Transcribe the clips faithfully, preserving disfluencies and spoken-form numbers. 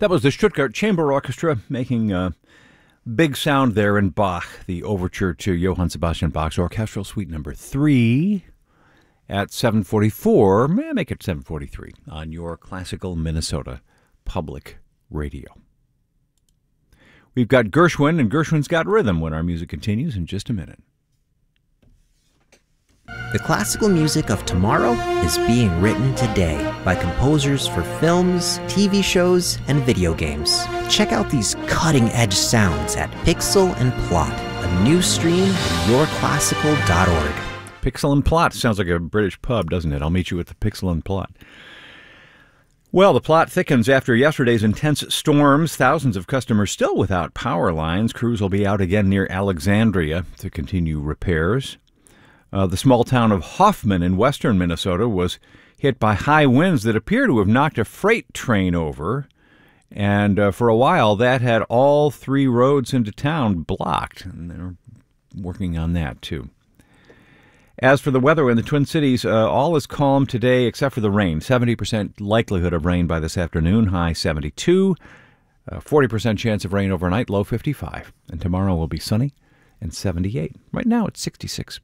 That was the Stuttgart Chamber Orchestra making a big sound there in Bach, the overture to Johann Sebastian Bach's Orchestral Suite number three at seven forty-four, may I make it seven forty-three, on your classical Minnesota public radio. We've got Gershwin, and Gershwin's Got Rhythm when our music continues in just a minute. The classical music of tomorrow is being written today by composers for films, T V shows, and video games. Check out these cutting-edge sounds at Pixel and Plot, a new stream at your classical dot org. Pixel and Plot sounds like a British pub, doesn't it? I'll meet you at the Pixel and Plot. Well, the plot thickens after yesterday's intense storms. Thousands of customers still without power lines. Crews will be out again near Alexandria to continue repairs. Uh, the small town of Hoffman in western Minnesota was hit by high winds that appear to have knocked a freight train over. And uh, for a while, that had all three roads into town blocked. And they're working on that, too. As for the weather in the Twin Cities, uh, all is calm today except for the rain. seventy percent likelihood of rain by this afternoon, high seventy-two. Uh, forty percent chance of rain overnight, low fifty-five. And tomorrow will be sunny and seventy-eight. Right now it's sixty-six.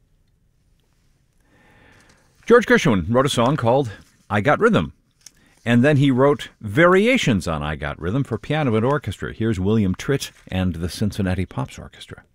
George Gershwin wrote a song called I Got Rhythm. And then he wrote variations on I Got Rhythm for piano and orchestra. Here's William Tritt and the Cincinnati Pops Orchestra.